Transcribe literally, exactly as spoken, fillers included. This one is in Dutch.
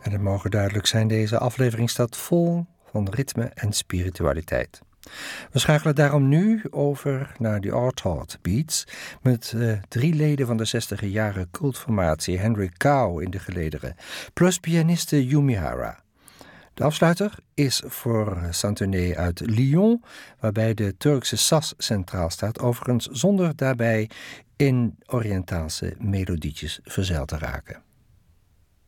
En het mogen duidelijk zijn, deze aflevering staat vol van ritme en spiritualiteit. We schakelen daarom nu over naar de Art Beats met uh, drie leden van de zestiger jaren cultformatie Henry Cow in de gelederen, plus pianiste Yumi Hara. De afsluiter is voor Saint-Tenay uit Lyon, waarbij de Turkse sas centraal staat, overigens zonder daarbij in Oriëntaalse melodietjes verzeild te raken.